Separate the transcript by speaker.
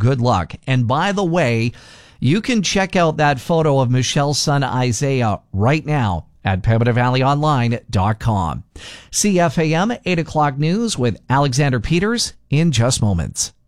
Speaker 1: good luck. And by the way, you can check out that photo of Michelle's son Isaiah right now at PembinaValleyOnline.com. CFAM 8 o'clock news with Alexander Peters in just moments.